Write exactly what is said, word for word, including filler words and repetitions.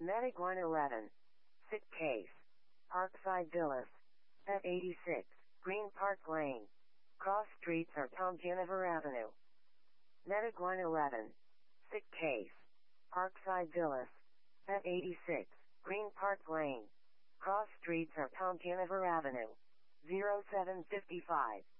Metaguan eleven. Sick case. Parkside Villas. At eighty-six. Green Park Lane. Cross streets are Tom Jennifer Avenue. Metaguan eleven. Sick case. Parkside Villas. At eighty-six. Green Park Lane. Cross streets are Tom Jennifer Avenue. zero seven five five.